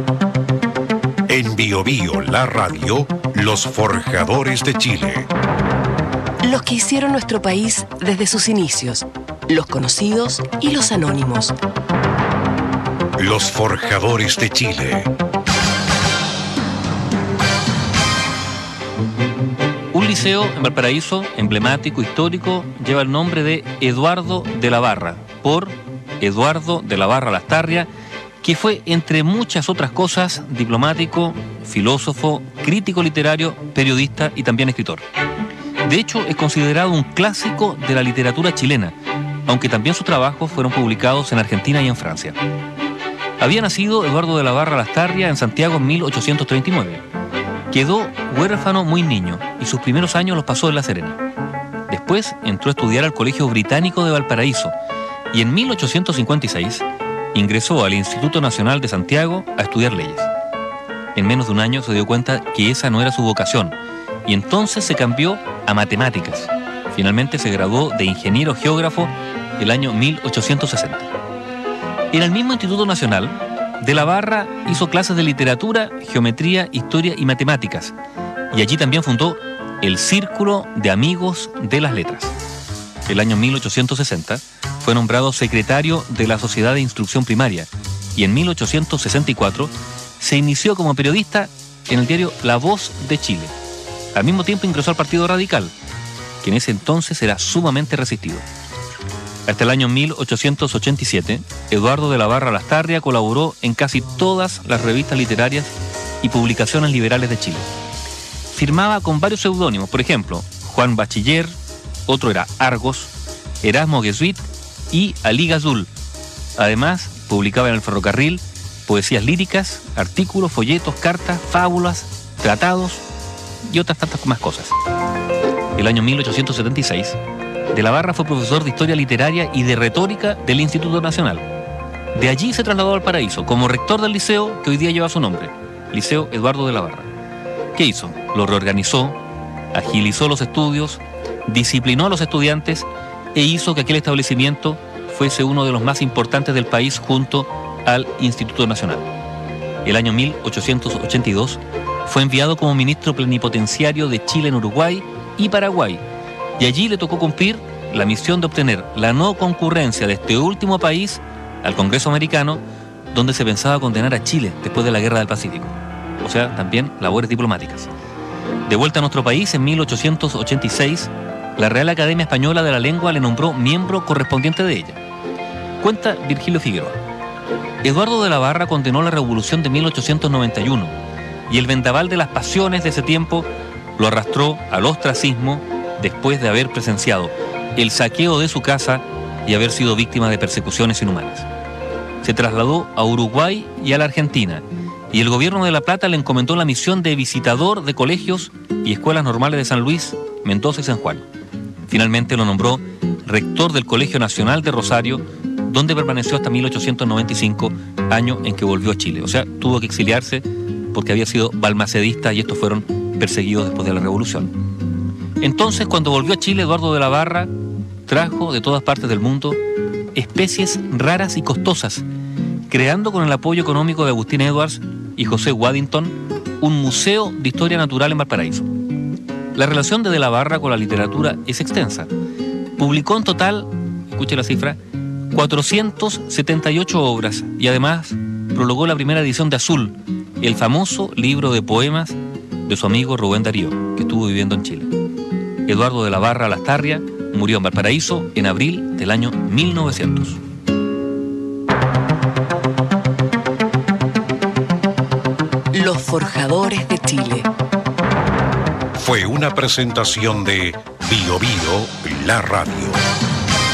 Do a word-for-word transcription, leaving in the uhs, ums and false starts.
En Bio Bio, la radio, los forjadores de Chile. Los que hicieron nuestro país desde sus inicios, los conocidos y los anónimos. Los forjadores de Chile. Un liceo en Valparaíso, emblemático, histórico, lleva el nombre de Eduardo de la Barra, por Eduardo de la Barra Lastarria, que fue, entre muchas otras cosas, diplomático, filósofo, crítico literario, periodista y también escritor. De hecho, es considerado un clásico de la literatura chilena, aunque también sus trabajos fueron publicados en Argentina y en Francia. Había nacido Eduardo de la Barra Lastarria en Santiago en mil ochocientos treinta y nueve. Quedó huérfano muy niño y sus primeros años los pasó en La Serena. Después entró a estudiar al Colegio Británico de Valparaíso y en mil ochocientos cincuenta y seis ingresó al Instituto Nacional de Santiago a estudiar leyes. En menos de un año se dio cuenta que esa no era su vocación y entonces se cambió a matemáticas. Finalmente se graduó de ingeniero geógrafo el año mil ochocientos sesenta. En el mismo Instituto Nacional, de la Barra hizo clases de literatura, geometría, historia y matemáticas, y allí también fundó el Círculo de Amigos de las Letras. El año mil ochocientos sesenta fue nombrado secretario de la Sociedad de Instrucción Primaria y en mil ochocientos sesenta y cuatro se inició como periodista en el diario La Voz de Chile. Al mismo tiempo ingresó al Partido Radical, que en ese entonces era sumamente resistido. Hasta el año mil ochocientos ochenta y siete, Eduardo de la Barra Lastarria colaboró en casi todas las revistas literarias y publicaciones liberales de Chile. Firmaba con varios seudónimos, por ejemplo, Juan Bachiller, otro era Argos, Erasmo Guesuit y Ali Gazul. Además, publicaba en El Ferrocarril poesías líricas, artículos, folletos, cartas, fábulas, tratados y otras tantas más cosas. El año mil ochocientos setenta y seis, de la Barra fue profesor de Historia Literaria y de Retórica del Instituto Nacional. De allí se trasladó al Paraíso como rector del liceo que hoy día lleva su nombre, Liceo Eduardo de la Barra. ¿Qué hizo? Lo reorganizó, agilizó los estudios, disciplinó a los estudiantes e hizo que aquel establecimiento fuese uno de los más importantes del país junto al Instituto Nacional. El año mil ochocientos ochenta y dos fue enviado como ministro plenipotenciario de Chile en Uruguay y Paraguay, y allí le tocó cumplir la misión de obtener la no concurrencia de este último país al Congreso americano, donde se pensaba condenar a Chile después de la Guerra del Pacífico. O sea, también labores diplomáticas. De vuelta a nuestro país, en mil ochocientos ochenta y seis, la Real Academia Española de la Lengua le nombró miembro correspondiente de ella. Cuenta Virgilio Figueroa. Eduardo de la Barra condenó la Revolución de mil ochocientos noventa y uno y el vendaval de las pasiones de ese tiempo lo arrastró al ostracismo después de haber presenciado el saqueo de su casa y haber sido víctima de persecuciones inhumanas. Se trasladó a Uruguay y a la Argentina, y el gobierno de La Plata le encomendó la misión de visitador de colegios y escuelas normales de San Luis, Mendoza y San Juan. Finalmente lo nombró rector del Colegio Nacional de Rosario, donde permaneció hasta mil ochocientos noventa y cinco, año en que volvió a Chile. O sea, tuvo que exiliarse porque había sido balmacedista y estos fueron perseguidos después de la Revolución. Entonces, cuando volvió a Chile, Eduardo de la Barra trajo de todas partes del mundo especies raras y costosas, creando con el apoyo económico de Agustín Edwards y José Waddington un museo de historia natural en Valparaíso. La relación de De la Barra con la literatura es extensa. Publicó en total, escuche la cifra, cuatrocientas setenta y ocho obras y además prologó la primera edición de Azul, el famoso libro de poemas de su amigo Rubén Darío, que estuvo viviendo en Chile. Eduardo de la Barra Lastarria murió en Valparaíso en abril del año mil novecientos. Los forjadores de Chile. Fue una presentación de Bio Bio, la radio.